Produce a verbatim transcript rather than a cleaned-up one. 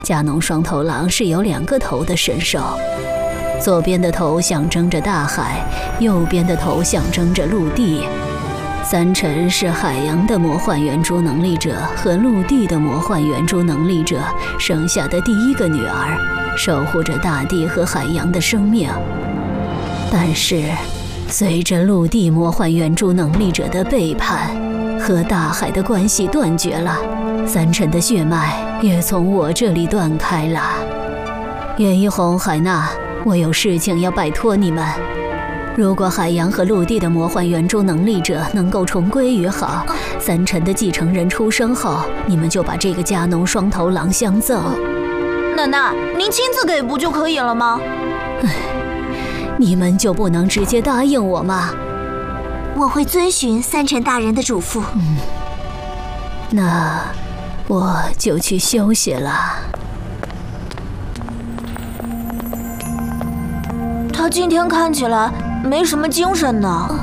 加农双头狼是有两个头的神兽，左边的头象征着大海，右边的头象征着陆地。三辰是海洋的魔幻圆珠能力者和陆地的魔幻圆珠能力者生下的第一个女儿，守护着大地和海洋的生命。但是，随着陆地魔幻圆珠能力者的背叛，和大海的关系断绝了，三辰的血脉也从我这里断开了。叶一红、海娜，我有事情要拜托你们。如果海洋和陆地的魔幻圆珠能力者能够重归于好，三辰的继承人出生后，你们就把这个加农双头狼相赠。 奶奶，您亲自给不就可以了吗？ 你们就不能直接答应我吗？ 我会遵循三辰大人的嘱咐。 嗯，那我就去休息了。 他今天看起来没什么精神呢。